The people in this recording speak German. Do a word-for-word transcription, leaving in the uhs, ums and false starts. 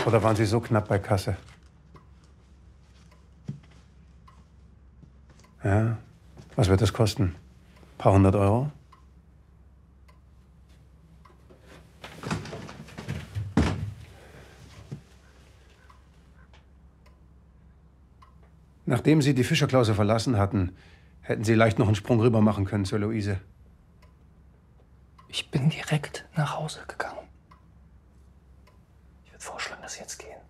Oder waren Sie so knapp bei Kasse? Ja. Was wird das kosten? Ein paar hundert Euro? Nachdem Sie die Fischerklause verlassen hatten, hätten Sie leicht noch einen Sprung rüber machen können zur Luise. Ich bin direkt nach Hause gegangen. Ich würde vorschlagen, dass Sie jetzt gehen.